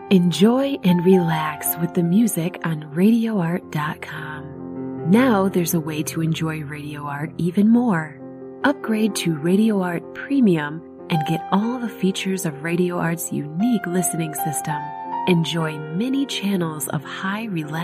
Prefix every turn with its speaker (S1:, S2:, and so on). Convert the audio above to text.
S1: Enjoy and relax with the music on RadioArt.com. Now there's a way to enjoy Radio Art even more. Upgrade to Radio Art Premium and get all the features of Radio Art's unique listening system. Enjoy many channels of high relaxation